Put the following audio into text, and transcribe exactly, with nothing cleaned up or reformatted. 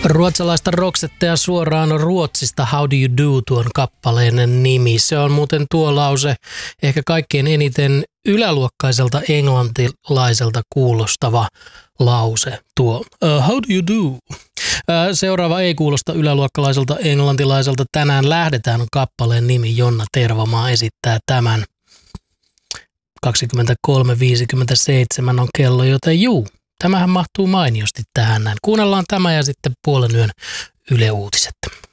Ruotsalaista rocksettea suoraan Ruotsista How Do You Do tuon kappaleen nimi. Se on muuten tuo lause ehkä kaikkein eniten yläluokkaiselta englantilaiselta kuulostava lause tuo. Uh, how do you do? Uh, seuraava ei kuulosta yläluokkalaiselta englantilaiselta. Tänään lähdetään kappaleen nimi. Jonna Tervamaa esittää tämän. kaksikymmentäkolme viisikymmentäseitsemän on kello, joten juu. Tämähän mahtuu mainiosti tähän näin. Kuunnellaan tämä ja sitten puolen yön Yle Uutiset.